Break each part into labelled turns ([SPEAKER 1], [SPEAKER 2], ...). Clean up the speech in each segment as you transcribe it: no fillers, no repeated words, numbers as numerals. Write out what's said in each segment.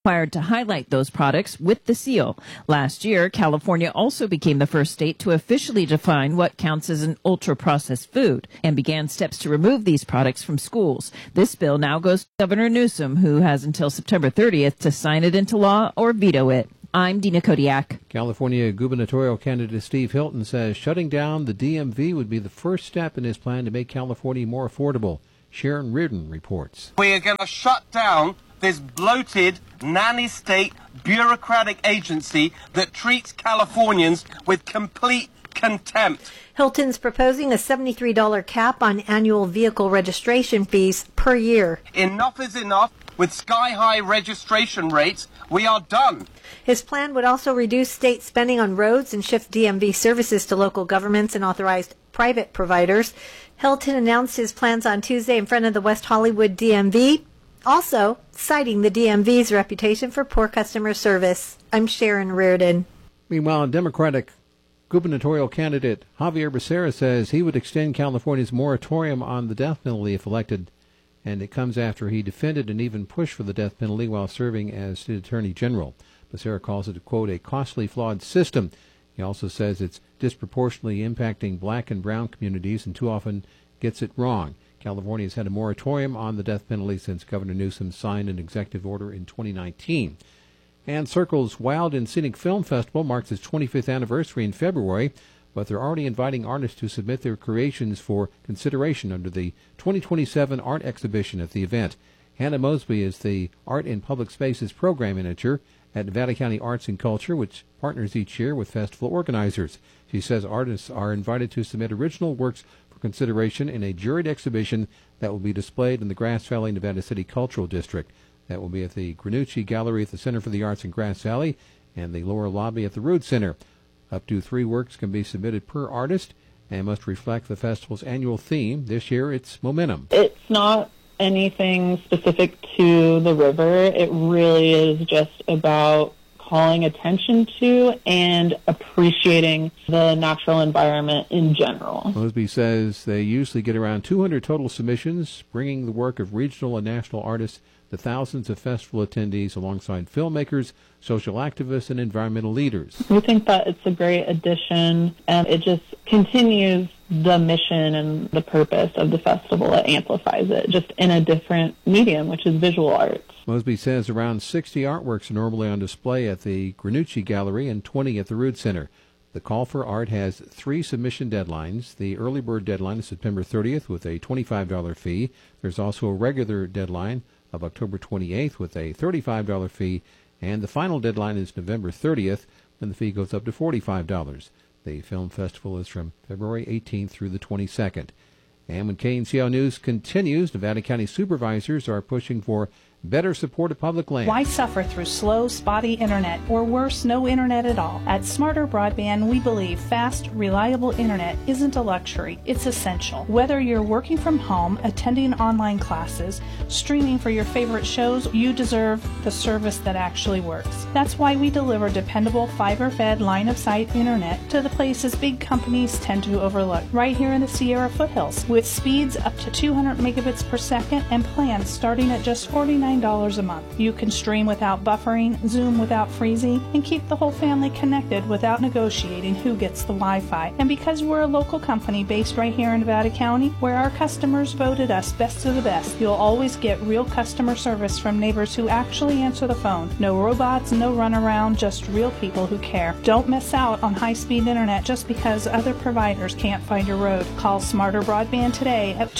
[SPEAKER 1] required to highlight those products with the seal. Last year, California also became the first state to officially define what counts as an ultra-processed food and began steps to remove these products from schools. This bill now goes to Governor Newsom, who has until September 30th to sign it into law or veto it. I'm Dina Kodiak.
[SPEAKER 2] California gubernatorial candidate Steve Hilton says shutting down the DMV would be the first step in his plan to make California more affordable. Sharon Reardon reports.
[SPEAKER 3] We are going to shut down this bloated, nanny-state, bureaucratic agency that treats Californians with complete contempt.
[SPEAKER 4] Hilton's proposing a $73 cap on annual vehicle registration fees per year.
[SPEAKER 3] Enough is enough. With sky-high registration rates, we are done.
[SPEAKER 4] His plan would also reduce state spending on roads and shift DMV services to local governments and authorized private providers. Hilton announced his plans on Tuesday in front of the West Hollywood DMV, also citing the DMV's reputation for poor customer service. I'm Sharon Reardon.
[SPEAKER 2] Meanwhile, Democratic gubernatorial candidate Javier Becerra says he would extend California's moratorium on the death penalty if elected, and it comes after he defended and even pushed for the death penalty while serving as state attorney general. Becerra calls it, quote, a costly, flawed system. He also says it's disproportionately impacting black and brown communities and too often gets it wrong. California has had a moratorium on the death penalty since Governor Newsom signed an executive order in 2019. And Circle's Wild and Scenic Film Festival marks its 25th anniversary in February, but they're already inviting artists to submit their creations for consideration under the 2027 art exhibition at the event. Hannah Mosby is the Art in Public Spaces program manager at Nevada County Arts and Culture, which partners each year with festival organizers. She says artists are invited to submit original works for consideration in a juried exhibition that will be displayed in the Grass Valley, Nevada City Cultural District. That will be at the Granucci Gallery at the Center for the Arts in Grass Valley and the lower lobby at the Rood Center. Up to 3 works can be submitted per artist and must reflect the festival's annual theme. This year, it's Momentum.
[SPEAKER 5] It's not anything specific to the river. It really is just about calling attention to and appreciating the natural environment in general.
[SPEAKER 2] Mosby says they usually get around 200 total submissions, bringing the work of regional and national artists to thousands of festival attendees alongside filmmakers, social activists, and environmental leaders.
[SPEAKER 5] We think that it's a great addition, and it just continues the mission and the purpose of the festival. It amplifies it just in a different medium, which is visual arts.
[SPEAKER 2] Mosby says around 60 artworks are normally on display at the Granucci Gallery and 20 at the Rood Center. The call for art has 3 submission deadlines. The early bird deadline is September 30th with a $25 fee. There's also a regular deadline of October 28th with a $35 fee, and the final deadline is November 30th when the fee goes up to $45. The film festival is from February 18th through the 22nd. And when KNCO News continues, Nevada County supervisors are pushing for better support of public land.
[SPEAKER 6] Why suffer through slow, spotty internet, or worse, no internet at all? At Smarter Broadband, we believe fast, reliable internet isn't a luxury, it's essential. Whether you're working from home, attending online classes, streaming for your favorite shows, you deserve the service that actually works. That's why we deliver dependable fiber-fed line-of-sight internet to the places big companies tend to overlook, right here in the Sierra foothills, with speeds up to 200 megabits per second and plans starting at just $49 a month. You can stream without buffering, Zoom without freezing, and keep the whole family connected without negotiating who gets the Wi-Fi. And because we're a local company based right here in Nevada County, where our customers voted us best of the best, you'll always get real customer service from neighbors who actually answer the phone. No robots, no runaround, just real people who care. Don't miss out on high-speed internet just because other providers can't find your road. Call Smarter Broadband today at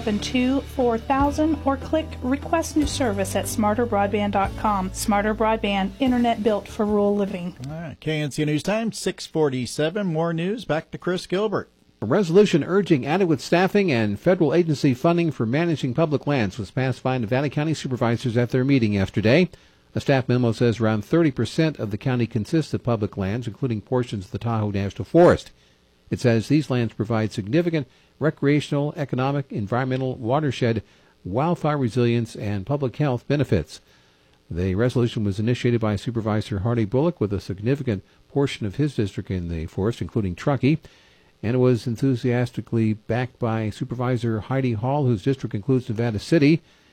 [SPEAKER 6] 272-4000 or click Request New Service at smarterbroadband.com. Smarter Broadband, internet built for rural living.
[SPEAKER 7] All right, KNC News Time, 6:47. More news. Back to Chris Gilbert.
[SPEAKER 2] A resolution urging adequate staffing and federal agency funding for managing public lands was passed by Nevada County supervisors at their meeting yesterday. A staff memo says around 30% of the county consists of public lands, including portions of the Tahoe National Forest. It says these lands provide significant recreational, economic, environmental, watershed, wildfire resilience, and public health benefits. The resolution was initiated by Supervisor Hardy Bullock with a significant portion of his district in the forest, including Truckee, and it was enthusiastically backed by Supervisor Heidi Hall, whose district includes Nevada City,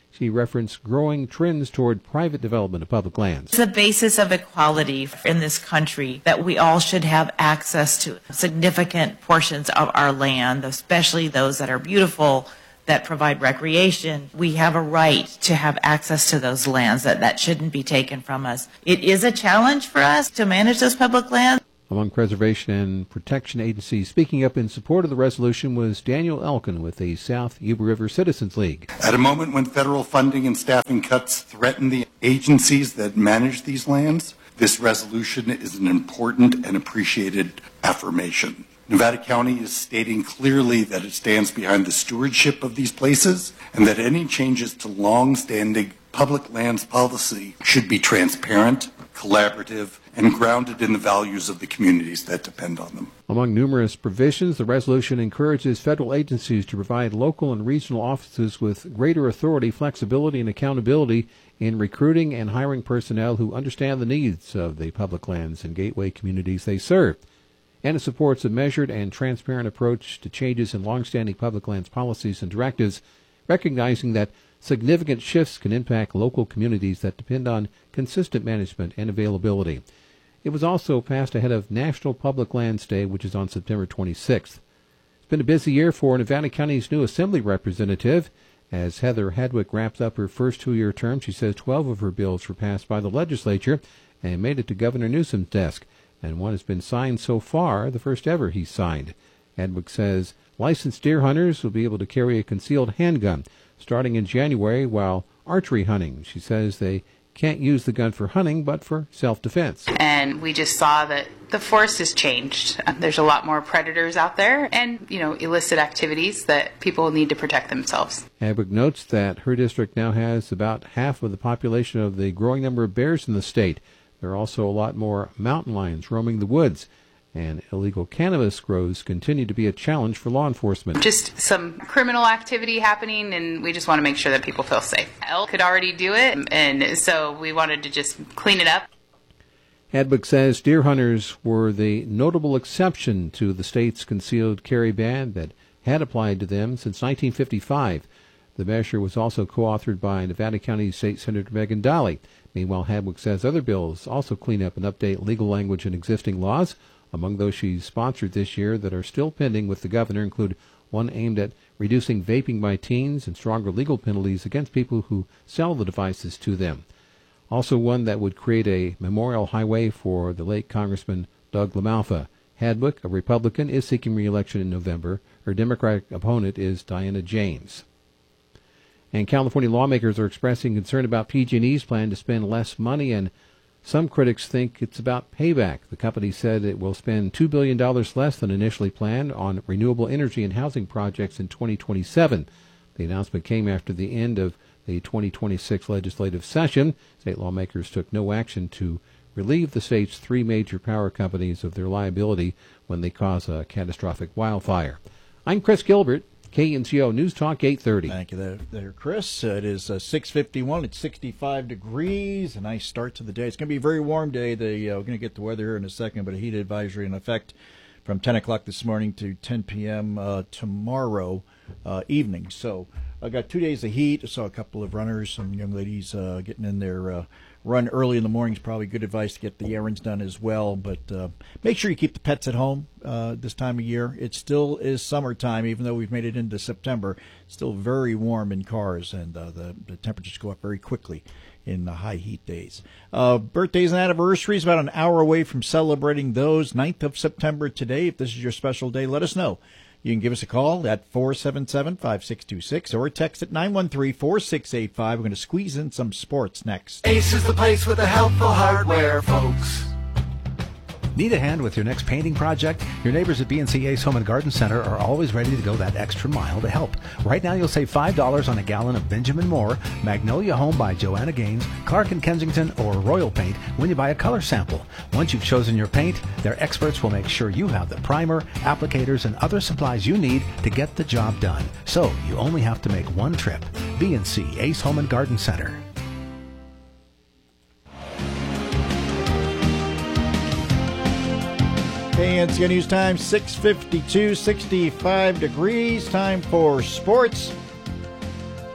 [SPEAKER 2] She referenced growing trends toward private development of public lands.
[SPEAKER 8] It's the basis of equality in this country that we all should have access to significant portions of our land, especially those that are beautiful, that provide recreation. We have a right to have access to those lands. That shouldn't be taken from us. It is a challenge for us to manage those public lands.
[SPEAKER 2] Among preservation and protection agencies speaking up in support of the resolution was Daniel Elkin with the South Yuba River Citizens League.
[SPEAKER 9] At a moment when federal funding and staffing cuts threaten the agencies that manage these lands, this resolution is an important and appreciated affirmation. Nevada County is stating clearly that it stands behind the stewardship of these places and that any changes to long-standing public lands policy should be transparent, collaborative, and grounded in the values of the communities that depend on them.
[SPEAKER 2] Among numerous provisions, the resolution encourages federal agencies to provide local and regional offices with greater authority, flexibility, and accountability in recruiting and hiring personnel who understand the needs of the public lands and gateway communities they serve. And it supports a measured and transparent approach to changes in longstanding public lands policies and directives, recognizing that significant shifts can impact local communities that depend on consistent management and availability. It was also passed ahead of National Public Lands Day, which is on September 26th. It's been a busy year for Nevada County's new Assembly representative. As Heather Hadwick wraps up her first two-year term, she says 12 of her bills were passed by the legislature and made it to Governor Newsom's desk, and one has been signed so far, the first ever he's signed. Hadwick says licensed deer hunters will be able to carry a concealed handgun starting in January, while archery hunting, she says they can't use the gun for hunting, but for self-defense.
[SPEAKER 10] And we just saw that the forest has changed. There's a lot more predators out there and, illicit activities that people need to protect themselves.
[SPEAKER 2] Hadwick notes that her district now has about half of the population of the growing number of bears in the state. There are also a lot more mountain lions roaming the woods, and illegal cannabis grows continue to be a challenge for law enforcement.
[SPEAKER 10] Just some criminal activity happening, and we just want to make sure that people feel safe. Elk could already do it, and so we wanted to just clean it up.
[SPEAKER 2] Hadwick says deer hunters were the notable exception to the state's concealed carry ban that had applied to them since 1955. The measure was also co-authored by Nevada County State Senator Megan Daly. Meanwhile, Hadwick says other bills also clean up and update legal language in existing laws. Among those she's sponsored this year that are still pending with the governor include one aimed at reducing vaping by teens and stronger legal penalties against people who sell the devices to them. Also one that would create a memorial highway for the late Congressman Doug LaMalfa. Hadwick, a Republican, is seeking re-election in November. Her Democratic opponent is Diana James. And California lawmakers are expressing concern about PG&E's plan to spend less money, and some critics think it's about payback. The company said it will spend $2 billion less than initially planned on renewable energy and housing projects in 2027. The announcement came after the end of the 2026 legislative session. State lawmakers took no action to relieve the state's three major power companies of their liability when they cause a catastrophic wildfire. I'm Chris Gilbert, KNCO News Talk 830.
[SPEAKER 7] Thank you there, Chris. It is 6:51. It's 65 degrees. A nice start to the day. It's going to be a very warm day. We're going to get the weather here in a second, but a heat advisory in effect from 10 o'clock this morning to 10 p.m. Tomorrow evening. So I got 2 days of heat. I saw a couple of runners, some young ladies getting in their run early in the morning is probably good advice to get the errands done as well. But make sure you keep the pets at home this time of year. It still is summertime, even though we've made it into September. It's still very warm in cars, and the temperatures go up very quickly in the high heat days. Birthdays and anniversaries, about an hour away from celebrating those. 9th of September today. If this is your special day, let us know. You can give us a call at 477-5626 or text at 913-4685. We're going to squeeze in some sports next.
[SPEAKER 11] Ace is the place with the helpful hardware, folks.
[SPEAKER 12] Need a hand with your next painting project? Your neighbors at BNC Ace Home and Garden Center are always ready to go that extra mile to help. Right now you'll save $5 on a gallon of Benjamin Moore, Magnolia Home by Joanna Gaines, Clark & Kensington, or Royal Paint when you buy a color sample. Once you've chosen your paint, their experts will make sure you have the primer, applicators, and other supplies you need to get the job done. So you only have to make one trip. BNC Ace Home and Garden Center.
[SPEAKER 7] KNCO News Time, 6:52, 65 degrees. Time for sports.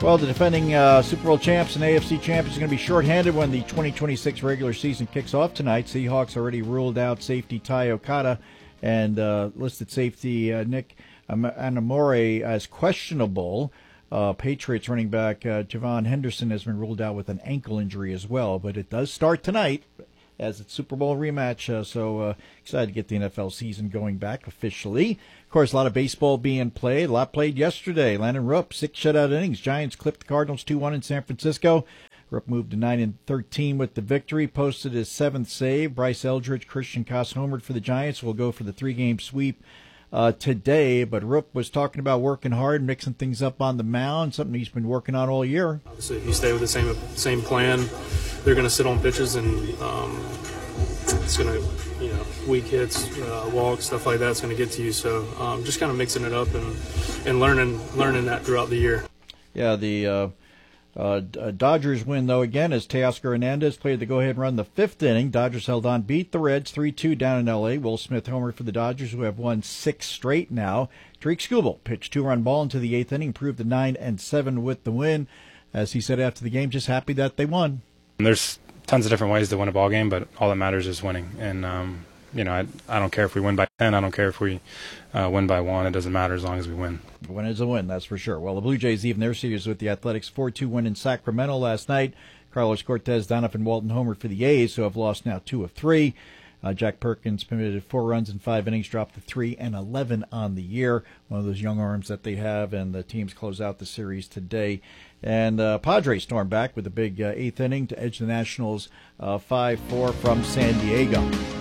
[SPEAKER 7] Well, the defending Super Bowl champs and AFC champions are going to be shorthanded when the 2026 regular season kicks off tonight. Seahawks already ruled out safety Ty Okada and listed safety Nick Anamore as questionable. Patriots running back Javon Henderson has been ruled out with an ankle injury as well. But it does start tonight as it's Super Bowl rematch. So excited to get the NFL season going back officially. Of course, a lot of baseball being played. A lot played yesterday. Landon Rupp, 6 shutout innings. Giants clipped the Cardinals 2-1 in San Francisco. Rupp moved to 9-13 with the victory. Posted his 7th save. Bryce Eldridge, Christian Koss homered for the Giants. Will go for the 3-game sweep today. But Rupp was talking about working hard, mixing things up on the mound, something he's been working on all year.
[SPEAKER 13] Obviously, if you stay with the same plan, they're going to sit on pitches, and it's going to, weak hits, walks, stuff like that's going to get to you. So just kind of mixing it up and learning that throughout the year. Yeah, the Dodgers win, though, again, as Teoscar Hernandez played the go-ahead run the 5th inning. Dodgers held on, beat the Reds 3-2 down in L.A. Will Smith homered for the Dodgers, who have won 6 straight now. Tarik Skubal pitched 2-run ball into the 8th inning, improved to 9-7 with the win. As he said after the game, just happy that they won.
[SPEAKER 14] There's tons of different ways to win a ball game, but all that matters is winning. And I don't care if we win by 10. I don't care if we win by 1. It doesn't matter as long as we win.
[SPEAKER 7] Win is a win, that's for sure. Well, the Blue Jays even their series with the Athletics 4-2 win in Sacramento last night. Carlos Cortez, Donovan Walton homered for the A's, who have lost now 2 of 3. Jack Perkins permitted 4 runs in 5 innings, dropped to 3-11 on the year. One of those young arms that they have, and the teams close out the series today. And Padres stormed back with a big 8th inning to edge the Nationals 5-4 from San Diego.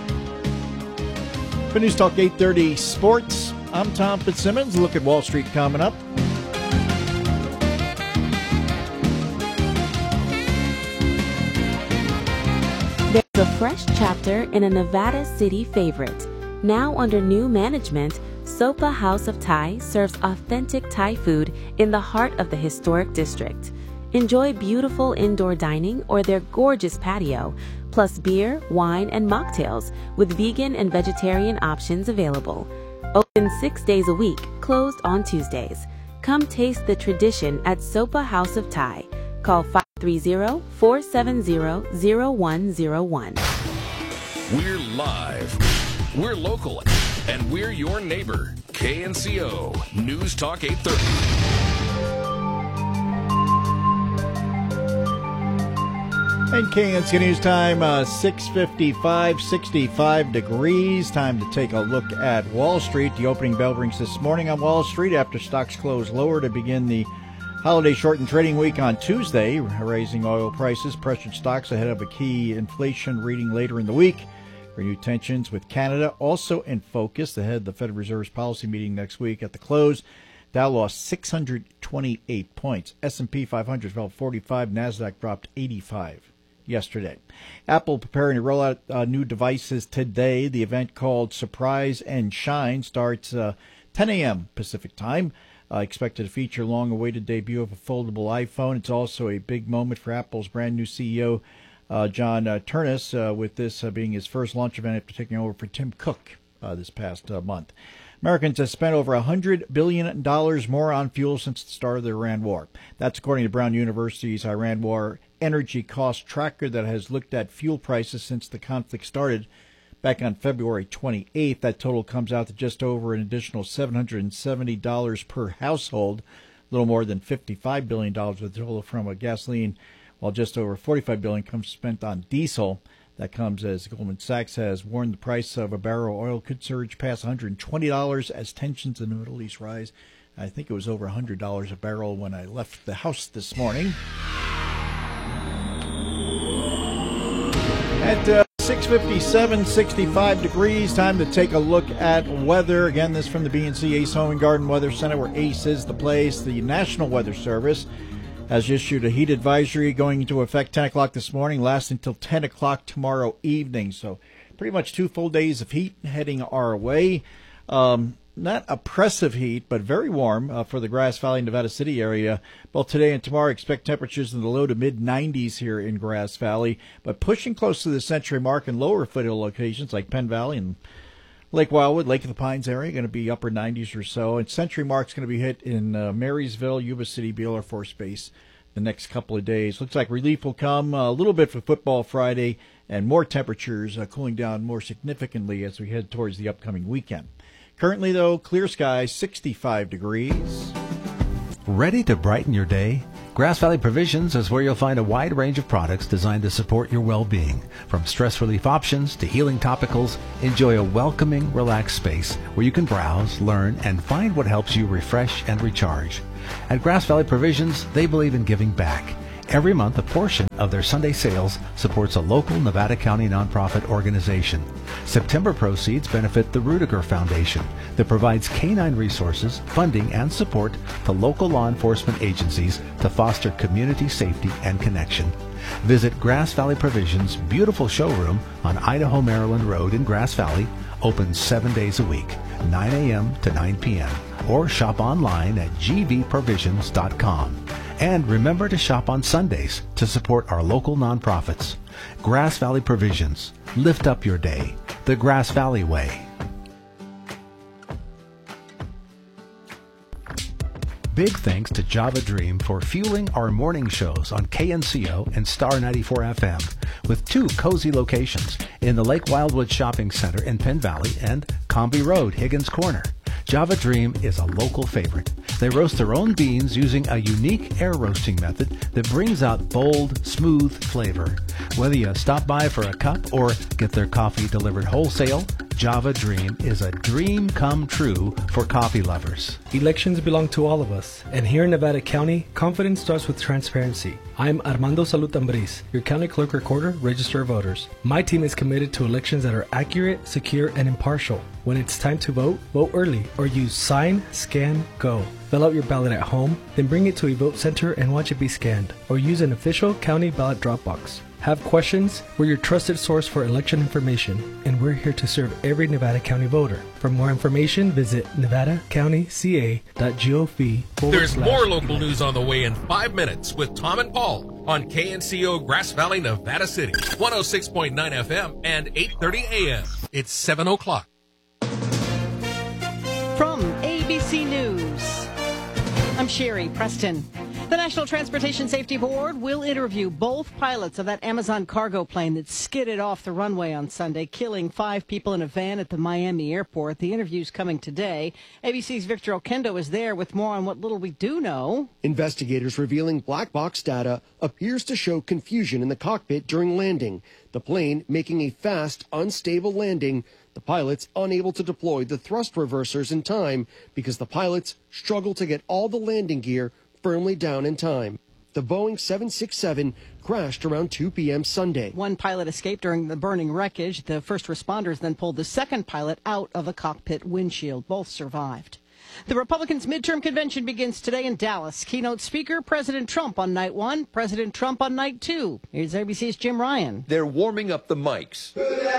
[SPEAKER 7] For News Talk 830 Sports, I'm Tom Fitzsimmons. Look at Wall Street coming up.
[SPEAKER 15] There's a fresh chapter in a Nevada City favorite. Now under new management, Sopa House of Thai serves authentic Thai food in the heart of the historic district. Enjoy beautiful indoor dining or their gorgeous patio, plus beer, wine, and mocktails with vegan and vegetarian options available. Open 6 days a week, closed on Tuesdays. Come taste the tradition at Sopa House of Thai. Call 530-470-0101.
[SPEAKER 16] We're live, we're local, and we're your neighbor. KNCO News Talk 830.
[SPEAKER 7] And KNCO News Time, 6:55, 65 degrees. Time to take a look at Wall Street. The opening bell rings this morning on Wall Street after stocks close lower to begin the holiday shortened trading week on Tuesday. Raising oil prices pressured stocks ahead of a key inflation reading later in the week. Renewed tensions with Canada also in focus ahead of the Federal Reserve's policy meeting next week. At the close, Dow lost 628 points. S&P 500 fell 45. NASDAQ dropped 85 yesterday. Apple preparing to roll out new devices today. The event called Surprise and Shine starts 10 a.m. Pacific time. Expected to feature long-awaited debut of a foldable iPhone. It's also a big moment for Apple's brand new CEO, John Ternus, with this being his first launch event after taking over for Tim Cook this past month. Americans have spent over $100 billion more on fuel since the start of the Iran war. That's according to Brown University's Iran War Energy Cost Tracker that has looked at fuel prices since the conflict started back on February 28th. That total comes out to just over an additional $770 per household, a little more than $55 billion with total from a gasoline, while just over $45 billion comes spent on diesel. That comes as Goldman Sachs has warned the price of a barrel of oil could surge past $120 as tensions in the Middle East rise. I think it was over $100 a barrel when I left the house this morning. At 6:57, 65 degrees. Time to take a look at weather. Again, this from the BNC Ace Home and Garden Weather Center, where Ace is the place. The National Weather Service has issued a heat advisory going into effect 10 o'clock this morning, lasting until 10 o'clock tomorrow evening. So pretty much 2 full days of heat heading our way. Not oppressive heat, but very warm for the Grass Valley, Nevada City area. Both today and tomorrow, expect temperatures in the low to mid-90s here in Grass Valley, but pushing close to the century mark in lower foothill locations like Penn Valley and Lake Wildwood, Lake of the Pines area, going to be upper 90s or so. And Century Mark's going to be hit in Marysville, Yuba City, Beale Air Force Base the next couple of days. Looks like relief will come a little bit for Football Friday and more temperatures cooling down more significantly as we head towards the upcoming weekend. Currently, though, clear skies, 65 degrees.
[SPEAKER 12] Ready to brighten your day? Grass Valley Provisions is where you'll find a wide range of products designed to support your well-being. From stress relief options to healing topicals, enjoy a welcoming, relaxed space where you can browse, learn, and find what helps you refresh and recharge. At Grass Valley Provisions, they believe in giving back. Every month, a portion of their Sunday sales supports a local Nevada County nonprofit organization. September proceeds benefit the Rudiger Foundation that provides canine resources, funding, and support to local law enforcement agencies to foster community safety and connection. Visit Grass Valley Provisions' beautiful showroom on Idaho Maryland Road in Grass Valley, open 7 days a week, 9 a.m. to 9 p.m., or shop online at gvprovisions.com. And remember to shop on Sundays to support our local nonprofits. Grass Valley Provisions. Lift up your day. The Grass Valley way. Big thanks to Java Dream for fueling our morning shows on KNCO and Star 94 FM with 2 cozy locations in the Lake Wildwood Shopping Center in Penn Valley and Comby Road, Higgins Corner. Java Dream is a local favorite. They roast their own beans using a unique air roasting method that brings out bold, smooth flavor. Whether you stop by for a cup or get their coffee delivered wholesale, Java Dream is a dream come true for coffee lovers.
[SPEAKER 17] Elections belong to all of us, and here in Nevada County, confidence starts with transparency. I'm Armando Salud Ambriz, your County Clerk Recorder, Register of Voters. My team is committed to elections that are accurate, secure, and impartial. When it's time to vote, vote early or use Sign, Scan, Go. Fill out your ballot at home, then bring it to a vote center and watch it be scanned, or use an official county ballot drop box. Have questions? We're your trusted source for election information, and we're here to serve every Nevada County voter. For more information, visit nevadacountyca.gov.
[SPEAKER 18] There's more local news on the way in 5 minutes with Tom and Paul on KNCO Grass Valley, Nevada City, 106.9 FM and 8:30 a.m. It's 7 o'clock.
[SPEAKER 19] From ABC News, I'm Sherry Preston. The National Transportation Safety Board will interview both pilots of that Amazon cargo plane that skidded off the runway on Sunday, killing 5 people in a van at the Miami airport. The interview's coming today. ABC's Victor Okendo is there with more on what little we do know.
[SPEAKER 20] Investigators revealing black box data appears to show confusion in the cockpit during landing. The plane making a fast, unstable landing. The pilots unable to deploy the thrust reversers in time because the pilots struggled to get all the landing gear firmly down in time. The Boeing 767 crashed around 2 p.m. Sunday.
[SPEAKER 19] One pilot escaped during the burning wreckage. The first responders then pulled the second pilot out of the cockpit windshield. Both survived. The Republicans' midterm convention begins today in Dallas. Keynote speaker, President Trump on night 1, President Trump on night 2. Here's ABC's Jim Ryan.
[SPEAKER 21] They're warming up the mics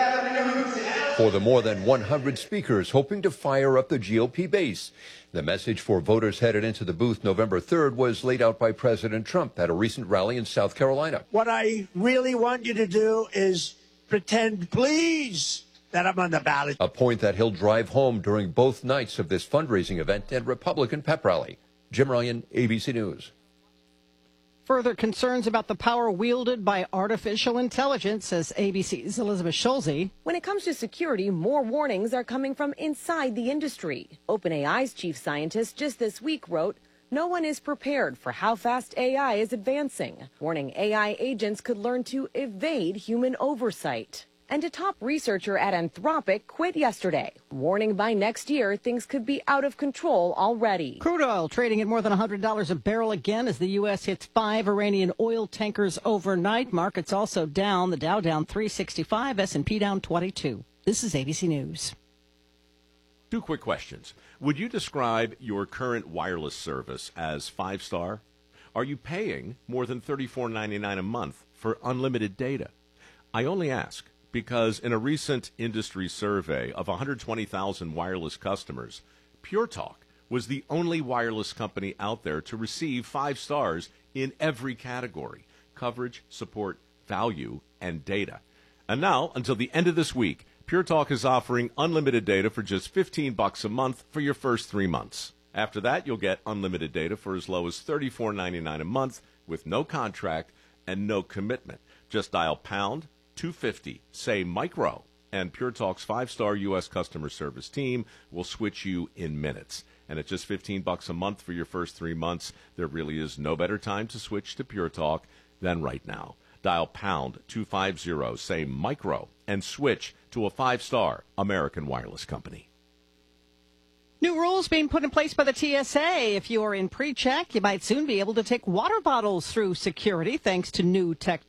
[SPEAKER 21] for the more than 100 speakers hoping to fire up the GOP base. The message for voters headed into the booth November 3rd was laid out by President Trump at a recent rally in South Carolina.
[SPEAKER 22] What I really want you to do is pretend, please, that I'm on the ballot.
[SPEAKER 21] A point that he'll drive home during both nights of this fundraising event and Republican pep rally. Jim Ryan, ABC News.
[SPEAKER 19] Further concerns about the power wielded by artificial intelligence, says ABC's Elizabeth Schulze.
[SPEAKER 23] When it comes to security, more warnings are coming from inside the industry. OpenAI's chief scientist just this week wrote, "No one is prepared for how fast AI is advancing," warning AI agents could learn to evade human oversight. And a top researcher at Anthropic quit yesterday, warning by next year things could be out of control already.
[SPEAKER 19] Crude oil trading at more than $100 a barrel again as the U.S. hits 5 Iranian oil tankers overnight. Markets also down. The Dow down 365, S&P down 22. This is ABC News.
[SPEAKER 24] 2 quick questions. Would you describe your current wireless service as 5-star? Are you paying more than $34.99 a month for unlimited data? I only ask because in a recent industry survey of 120,000 wireless customers, Pure Talk was the only wireless company out there to receive 5 stars in every category: coverage, support, value, and data. And now, until the end of this week, Pure Talk is offering unlimited data for just $15 a month for your first 3 months. After that, you'll get unlimited data for as low as $34.99 a month with no contract and no commitment. Just dial pound 250, say micro, and Pure Talk's 5-star U.S. customer service team will switch you in minutes. And at just $15 a month for your first 3 months, there really is no better time to switch to Pure Talk than right now. Dial pound 250, say micro, and switch to a 5-star American Wireless company.
[SPEAKER 19] New rules being put in place by the TSA. If you are in pre-check, you might soon be able to take water bottles through security thanks to new technology.